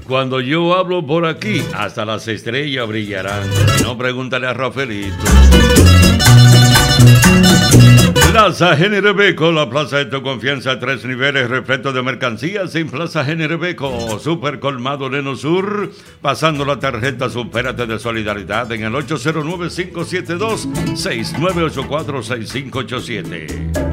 Cuando yo hablo por aquí, hasta las estrellas brillarán. Si no, pregúntale a Rafaelito. Plaza Generebeco, la plaza de tu confianza, 3 niveles, repleto de mercancías en Plaza Generebeco, Super Colmado Leno Sur, pasando la tarjeta Supérate de Solidaridad en el 809-572-6984-6587.